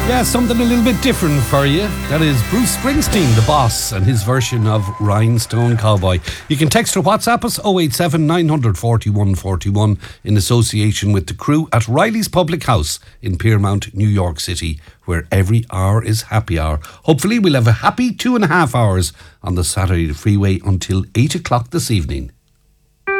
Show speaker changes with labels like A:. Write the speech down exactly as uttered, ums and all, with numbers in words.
A: Yeah, something a little bit different for you. That is Bruce Springsteen, the boss, and his version of Rhinestone Cowboy. You can text or WhatsApp us oh eight seven, nine four one, four one in association with the crew at Riley's Public House in Piermount, New York City, where every hour is happy hour. Hopefully we'll have a happy two and a half hours on the Saturday Freeway until eight o'clock this evening.